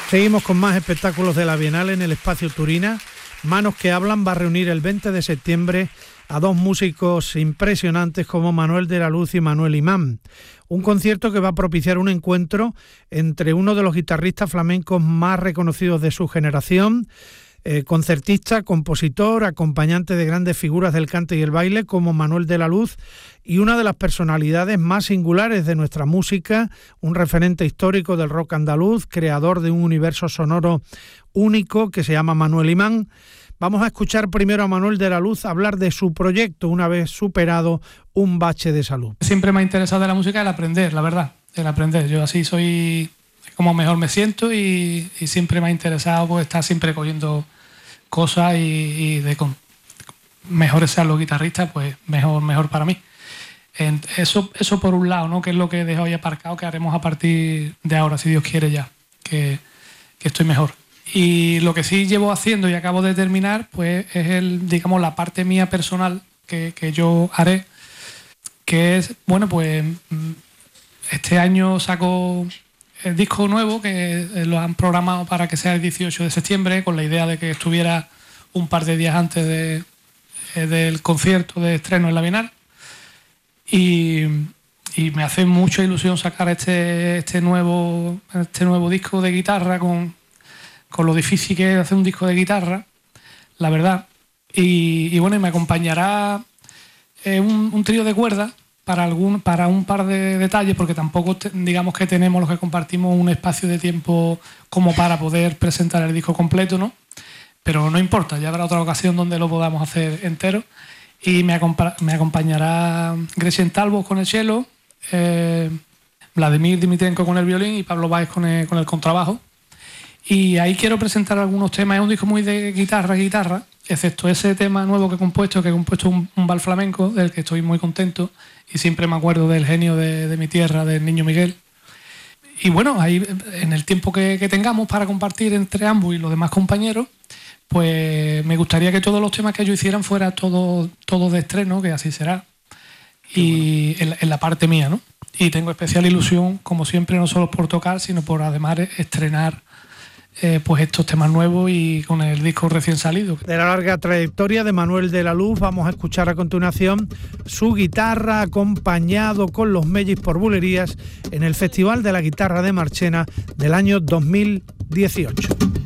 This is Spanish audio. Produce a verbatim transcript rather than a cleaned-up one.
Seguimos con más espectáculos de la Bienal en el Espacio Turina. Manos que Hablan va a reunir el veinte de septiembre a dos músicos impresionantes como Manuel de la Luz y Manuel Imán. Un concierto que va a propiciar un encuentro entre uno de los guitarristas flamencos más reconocidos de su generación, eh, concertista, compositor, acompañante de grandes figuras del cante y el baile como Manuel de la Luz, y una de las personalidades más singulares de nuestra música, un referente histórico del rock andaluz, creador de un universo sonoro único que se llama Manuel Imán. Vamos a escuchar primero a Manuel de la Luz hablar de su proyecto una vez superado un bache de salud. Siempre me ha interesado de la música el aprender, la verdad, el aprender. Yo así soy como mejor me siento y, y siempre me ha interesado pues, estar siempre cogiendo cosas y, y de con, mejores sean los guitarristas, pues mejor, mejor para mí. En, eso, eso por un lado, ¿no? Que es lo que he dejado ahí aparcado, que haremos a partir de ahora, si Dios quiere ya, que, que estoy mejor. Y lo que sí llevo haciendo y acabo de terminar, pues es el, digamos, la parte mía personal que, que yo haré, que es, bueno, pues este año saco el disco nuevo, que lo han programado para que sea el dieciocho de septiembre, con la idea de que estuviera un par de días antes de, del concierto de estreno en la Bienal. Y, y me hace mucha ilusión sacar este, este, nuevo, este nuevo disco de guitarra con, con lo difícil que es hacer un disco de guitarra, la verdad. Y, y bueno, y me acompañará eh, un, un trío de cuerdas para, algún, para un par de detalles, porque tampoco te, digamos que tenemos los que compartimos un espacio de tiempo como para poder presentar el disco completo, ¿no? Pero no importa, ya habrá otra ocasión donde lo podamos hacer entero. Y me, acompa- me acompañará Gretchen Talbot con el cello, eh, Vladimir Dimitrenko con el violín y Pablo Báez con el, con el contrabajo. Y ahí quiero presentar algunos temas. Es un disco muy de guitarra, guitarra, excepto ese tema nuevo que he compuesto, que he compuesto un, un vals flamenco, del que estoy muy contento y siempre me acuerdo del genio de, de mi tierra, del Niño Miguel. Y bueno, ahí en el tiempo que, que tengamos para compartir entre ambos y los demás compañeros, pues me gustaría que todos los temas que ellos hicieran fuera todo, todo de estreno, que así será. Y bueno, en, en la parte mía, ¿no? Y tengo especial ilusión, como siempre, no solo por tocar, sino por además estrenar eh, pues estos temas nuevos y con el disco recién salido. De la larga trayectoria de Manuel de la Luz, vamos a escuchar a continuación su guitarra acompañado con los Mellis por Bulerías en el Festival de la Guitarra de Marchena del año dos mil dieciocho.